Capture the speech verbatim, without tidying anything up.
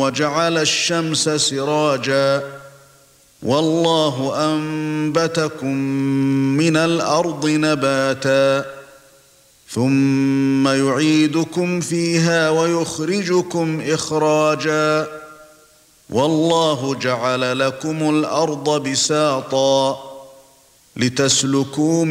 وجعل الشمس سراجا والله أنبتكم من الأرض نباتا ثم يعيدكم فيها ويخرجكم إخراجا والله جعل لكم الأرض بساطا لتسلكوا